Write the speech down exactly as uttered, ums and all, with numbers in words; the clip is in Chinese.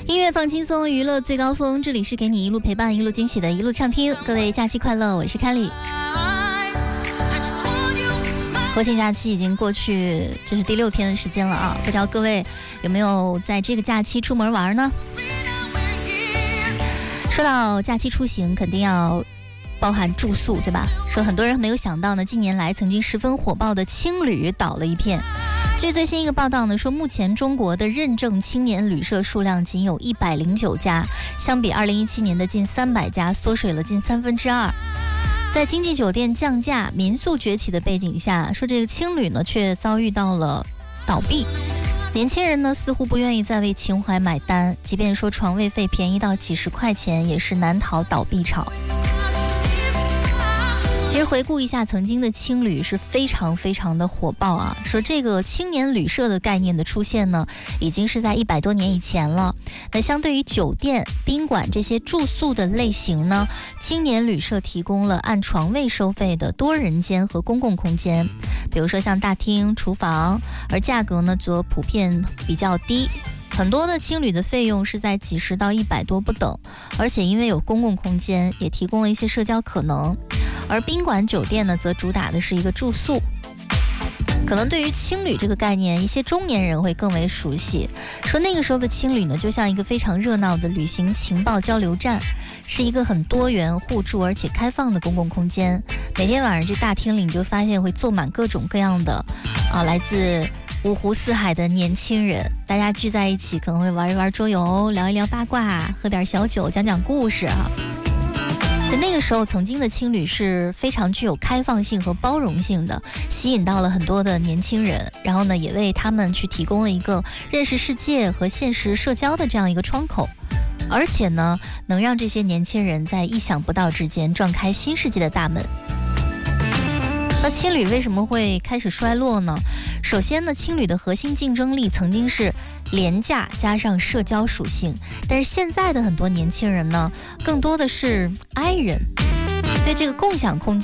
音乐放轻松，娱乐最高峰，这里是给你一路陪伴一路惊喜的一路畅听。各位假期快乐，我是凯里。国庆假期已经过去，这是第六天的时间了啊！不知道各位有没有在这个假期出门玩呢？说到假期出行，肯定要包含住宿，对吧？说很多人没有想到呢，近年来曾经十分火爆的青旅倒了一片。据最新一个报道呢，说目前中国的认证青年旅社数量仅有一百零九家，相比二零一七年的近三百家，缩水了近三分之二。在经济酒店降价、民宿崛起的背景下，说这个青旅呢却遭遇到了倒闭。年轻人呢似乎不愿意再为情怀买单，即便说床位费便宜到几十块钱，也是难逃倒闭潮。其实回顾一下，曾经的青旅是非常非常的火爆啊。说这个青年旅社的概念的出现呢，已经是在一百多年以前了。那相对于酒店、宾馆这些住宿的类型呢，青年旅社提供了按床位收费的多人间和公共空间，比如说像大厅、厨房，而价格呢则普遍比较低。很多的青旅的费用是在几十到一百多不等，而且因为有公共空间，也提供了一些社交可能。而宾馆酒店呢，则主打的是一个住宿。可能对于青旅这个概念，一些中年人会更为熟悉。说那个时候的青旅呢，就像一个非常热闹的旅行情报交流站，是一个很多元互助而且开放的公共空间。每天晚上这大厅里，你就发现会坐满各种各样的啊，来自五湖四海的年轻人，大家聚在一起，可能会玩一玩桌游，聊一聊八卦，喝点小酒，讲讲故事啊。所以那个时候曾经的青旅是非常具有开放性和包容性的，吸引到了很多的年轻人，然后呢也为他们去提供了一个认识世界和现实社交的这样一个窗口，而且呢能让这些年轻人在意想不到之间撞开新世界的大门。那青旅为什么会开始衰落呢？首先呢，青旅的核心竞争力曾经是廉价加上社交属性，但是现在的很多年轻人呢，更多的是 I 人，对这个共享空间